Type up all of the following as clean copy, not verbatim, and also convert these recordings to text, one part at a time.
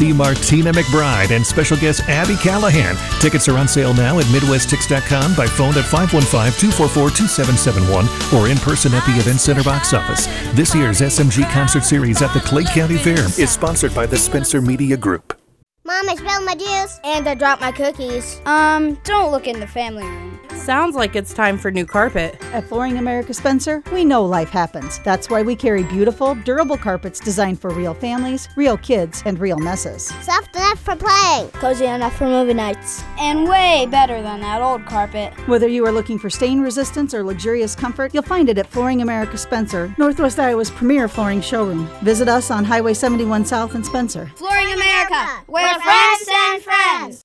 see Martina McBride and special guest Abby Callahan. Tickets are on sale now at MidwestTix.com, by phone at 515-244-2771 or in person at the Event Center box office. This year's SMG Concert Series at the Clay County Fair is sponsored by the Spencer Media Group. Mom, I spilled my juice. And I dropped my cookies. Don't look in the family room. Sounds like it's time for new carpet. At Flooring America Spencer, we know life happens. That's why we carry beautiful, durable carpets designed for real families, real kids, and real messes. Soft enough for playing. Cozy enough for movie nights. And way better than that old carpet. Whether you are looking for stain resistance or luxurious comfort, you'll find it at Flooring America Spencer, Northwest Iowa's premier flooring showroom. Visit us on Highway 71 South in Spencer. Flooring America, where friends stand friends.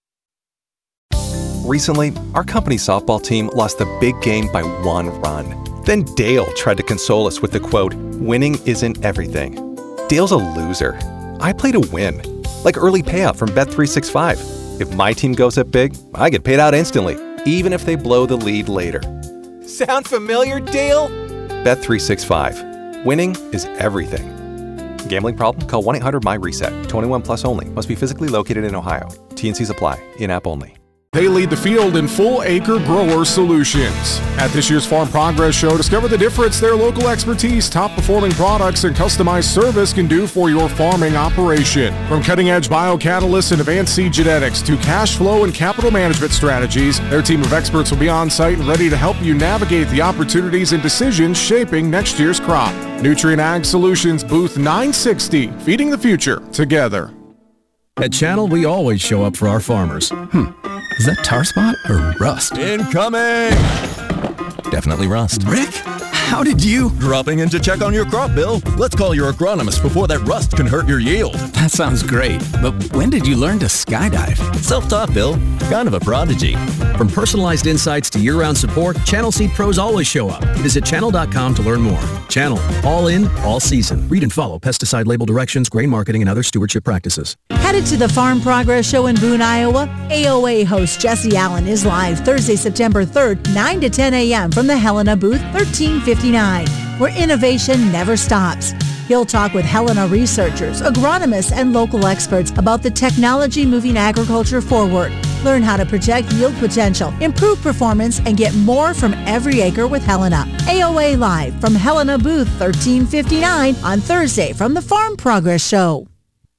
Recently, our company softball team lost the big game by 1 run. Then Dale tried to console us with the quote, "Winning isn't everything." Dale's a loser. I play to win, like early payout from Bet365. If my team goes up big, I get paid out instantly, even if they blow the lead later. Sound familiar, Dale? Bet365. Winning is everything. Gambling problem? Call 1-800-MY-RESET. 21 plus only. Must be physically located in Ohio. T&Cs apply. In-app only. They lead the field in full acre grower solutions. At this year's Farm Progress Show, discover the difference their local expertise, top performing products, and customized service can do for your farming operation. From cutting edge biocatalysts and advanced seed genetics to cash flow and capital management strategies, their team of experts will be on site and ready to help you navigate the opportunities and decisions shaping next year's crop. Nutrient Ag Solutions, booth 960, feeding the future together. At Channel, we always show up for our farmers. Is that tar spot or rust? Incoming! Definitely rust. Rick, how did you? Dropping in to check on your crop, Bill. Let's call your agronomist before that rust can hurt your yield. That sounds great, but when did you learn to skydive? Self-taught, Bill. Kind of a prodigy. From personalized insights to year-round support, Channel Seed Pros always show up. Visit channel.com to learn more. Channel, all in, all season. Read and follow pesticide label directions, grain marketing, and other stewardship practices. Headed to the Farm Progress Show in Boone, Iowa? AOA host Jesse Allen is live Thursday, September 3rd, 9 to 10 a.m. from the Helena booth 1359, where innovation never stops. He'll talk with Helena researchers, agronomists, and local experts about the technology moving agriculture forward. Learn how to project yield potential, improve performance, and get more from every acre with Helena. AOA Live from Helena booth 1359 on Thursday from the Farm Progress Show.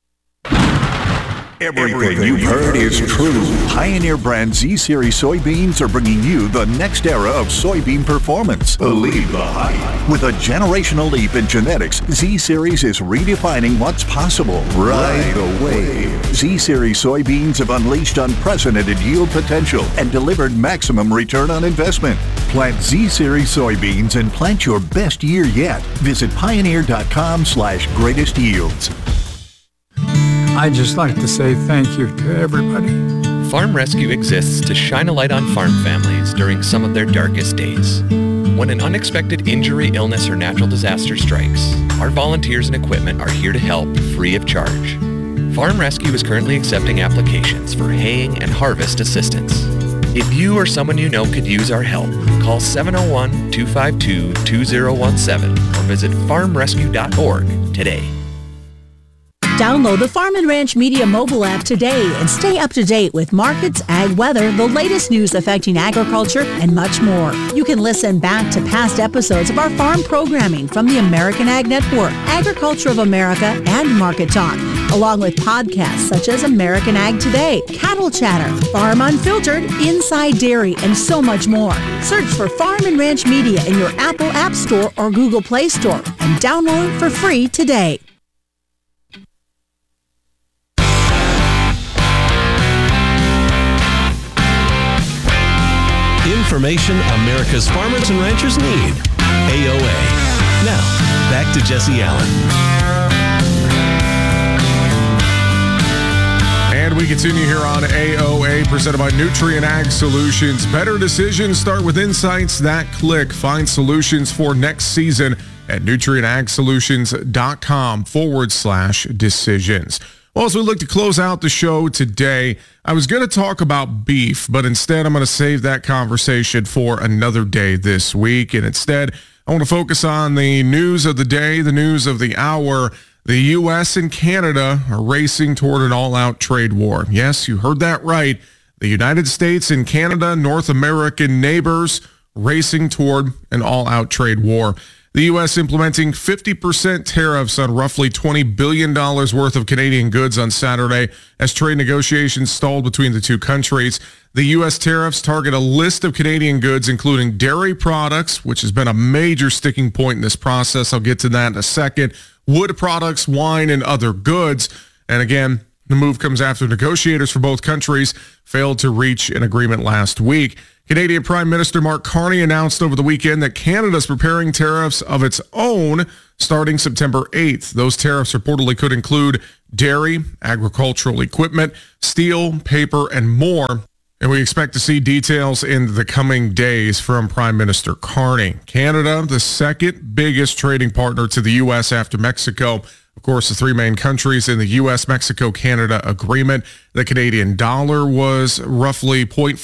Everything you've heard is true. Pioneer brand Z-Series soybeans are bringing you the next era of soybean performance. Believe the hype. With a generational leap in genetics, Z-Series is redefining what's possible. Ride the wave. Z-Series soybeans have unleashed unprecedented yield potential and delivered maximum return on investment. Plant Z-Series soybeans and plant your best year yet. Visit pioneer.com/greatest yields. I'd just like to say thank you to everybody. Farm Rescue exists to shine a light on farm families during some of their darkest days. When an unexpected injury, illness, or natural disaster strikes, our volunteers and equipment are here to help free of charge. Farm Rescue is currently accepting applications for haying and harvest assistance. If you or someone you know could use our help, call 701-252-2017 or visit farmrescue.org today. Download the Farm and Ranch Media mobile app today and stay up to date with markets, ag weather, the latest news affecting agriculture, and much more. You can listen back to past episodes of our farm programming from the American Ag Network, Agriculture of America, and Market Talk, along with podcasts such as American Ag Today, Cattle Chatter, Farm Unfiltered, Inside Dairy, and so much more. Search for Farm and Ranch Media in your Apple App Store or Google Play Store and download for free today. Information America's farmers and ranchers need. AOA. Now, back to Jesse Allen. And we continue here on AOA, presented by Nutrient Ag Solutions. Better decisions start with insights that click. Find solutions for next season at nutrientagsolutions.com/decisions. Well, as we look to close out the show today, I was going to talk about beef, but instead I'm going to save that conversation for another day this week. And instead, I want to focus on the news of the day, the news of the hour The U.S. and Canada are racing toward an all-out trade war. Yes, you heard that right. The United States and Canada, North American neighbors, racing toward an all-out trade war. The U.S. implementing 50% tariffs on roughly $20 billion worth of Canadian goods on Saturday as trade negotiations stalled between the two countries. The U.S. tariffs target a list of Canadian goods, including dairy products, which has been a major sticking point in this process. I'll get to that in a second. Wood products, wine, and other goods. And again, the move comes after negotiators for both countries failed to reach an agreement last week. Canadian Prime Minister Mark Carney announced over the weekend that Canada is preparing tariffs of its own starting September 8th. Those tariffs reportedly could include dairy, agricultural equipment, steel, paper, and more. And we expect to see details in the coming days from Prime Minister Carney. Canada, the second biggest trading partner to the U.S. after Mexico. Of course, the three main countries in the U.S., Mexico, Canada agreement. The Canadian dollar was roughly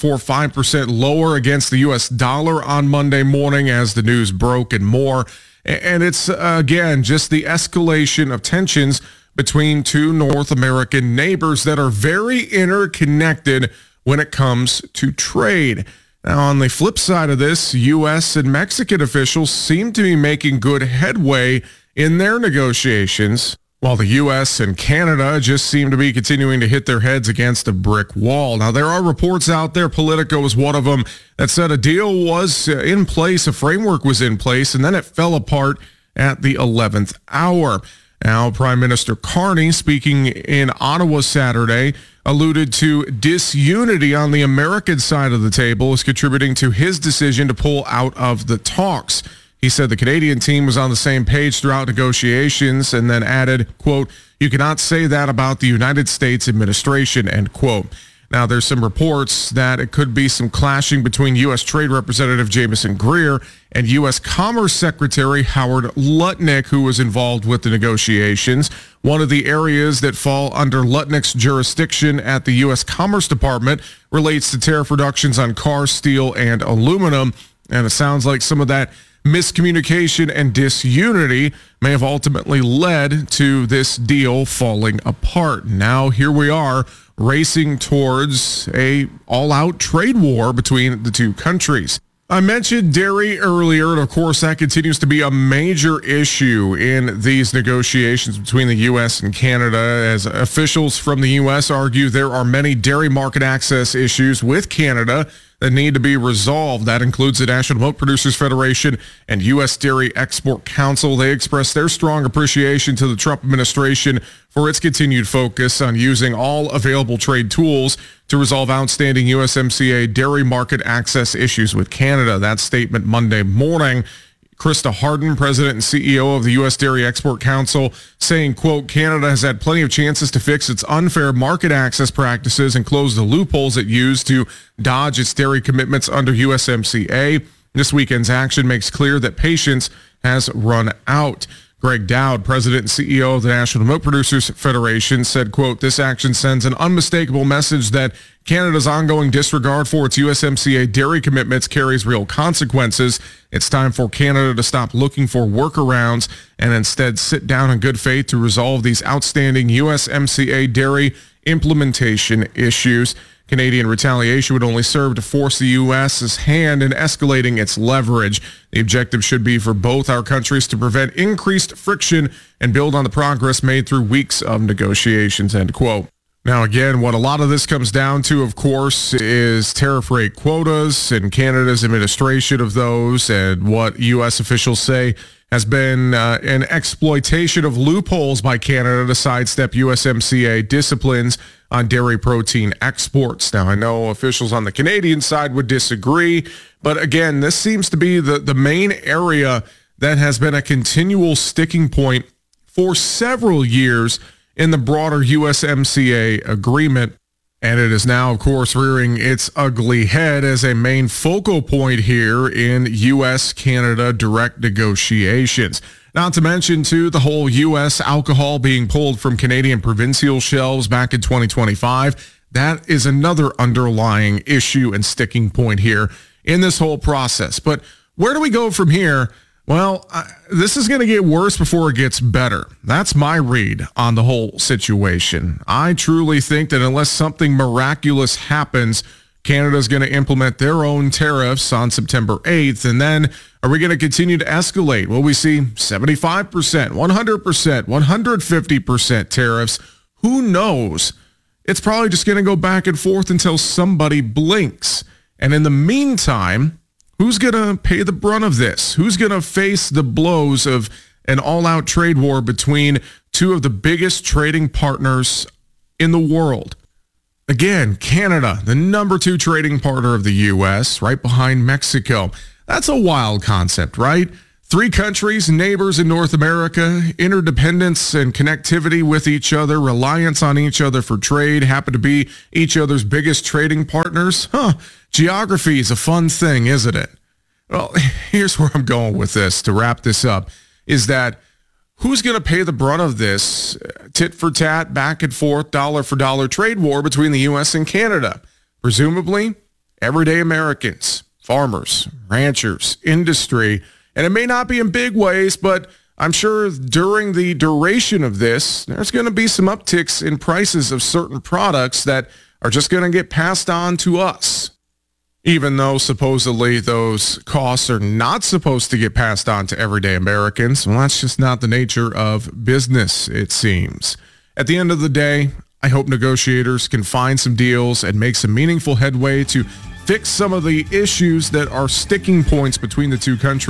0.45% lower against the U.S. dollar on Monday morning as the news broke and more. And it's, again, just the escalation of tensions between two North American neighbors that are very interconnected when it comes to trade. Now, on the flip side of this, U.S. and Mexican officials seem to be making good headway in their negotiations, while the U.S. and Canada just seem to be continuing to hit their heads against a brick wall. Now, there are reports out there, Politico was one of them, that said a deal was in place, a framework was in place, and then it fell apart at the 11th hour. Now, Prime Minister Carney, speaking in Ottawa Saturday, alluded to disunity on the American side of the table is contributing to his decision to pull out of the talks. He said the Canadian team was on the same page throughout negotiations and then added, quote, "You cannot say that about the United States administration," end quote. Now, there's some reports that it could be some clashing between U.S. Trade Representative Jamieson Greer and U.S. Commerce Secretary Howard Lutnick, who was involved with the negotiations. One of the areas that fall under Lutnick's jurisdiction at the U.S. Commerce Department relates to tariff reductions on car, steel, and aluminum. And it sounds like some of that miscommunication and disunity may have ultimately led to this deal falling apart. Now, here we are, racing towards a all-out trade war between the two countries. I mentioned dairy earlier, and of course that continues to be a major issue in these negotiations between the U.S. and Canada, as officials from the U.S. argue there are many dairy market access issues with Canada that need to be resolved. That includes the National Milk Producers Federation and U.S. Dairy Export Council. They expressed their strong appreciation to the Trump administration for its continued focus on using all available trade tools to resolve outstanding USMCA dairy market access issues with Canada. That statement Monday morning. Krista Harden, president and CEO of the U.S. Dairy Export Council, saying, quote, "Canada has had plenty of chances to fix its unfair market access practices and close the loopholes it used to dodge its dairy commitments under USMCA. This weekend's action makes clear that patience has run out." Greg Dowd, president and CEO of the National Milk Producers Federation, said, quote, "This action sends an unmistakable message that Canada's ongoing disregard for its USMCA dairy commitments carries real consequences. It's time for Canada to stop looking for workarounds and instead sit down in good faith to resolve these outstanding USMCA dairy implementation issues. Canadian retaliation would only serve to force the U.S.'s hand in escalating its leverage. The objective should be for both our countries to prevent increased friction and build on the progress made through weeks of negotiations," end quote. Now, again, what a lot of this comes down to, of course, is tariff rate quotas and Canada's administration of those, and what U.S. officials say has been an exploitation of loopholes by Canada to sidestep USMCA disciplines on dairy protein exports. Now, I know officials on the Canadian side would disagree, but again, this seems to be the main area that has been a continual sticking point for several years in the broader USMCA agreement. And it is now, of course, rearing its ugly head as a main focal point here in U.S.-Canada direct negotiations. Not to mention, too, the whole U.S. alcohol being pulled from Canadian provincial shelves back in 2025. That is another underlying issue and sticking point here in this whole process. But where do we go from here? Well, this is going to get worse before it gets better. That's my read on the whole situation. I truly think that unless something miraculous happens, Canada's going to implement their own tariffs on September 8th. And then are we going to continue to escalate? Will we see 75%, 100%, 150% tariffs? Who knows? It's probably just going to go back and forth until somebody blinks. And in the meantime, who's going to pay the brunt of this? Who's going to face the blows of an all-out trade war between two of the biggest trading partners in the world? Again, Canada, the number 2 trading partner of the U.S., right behind Mexico. That's a wild concept, right? 3 countries, neighbors in North America, interdependence and connectivity with each other, reliance on each other for trade, happen to be each other's biggest trading partners. Geography is a fun thing, isn't it? Well, here's where I'm going with this to wrap this up, is that who's going to pay the brunt of this tit for tat, back and forth, dollar for dollar trade war between the U.S. and Canada? Presumably, everyday Americans, farmers, ranchers, industry. And it may not be in big ways, but I'm sure during the duration of this, there's going to be some upticks in prices of certain products that are just going to get passed on to us. Even though supposedly those costs are not supposed to get passed on to everyday Americans. Well, that's just not the nature of business, it seems. At the end of the day, I hope negotiators can find some deals and make some meaningful headway to fix some of the issues that are sticking points between the two countries.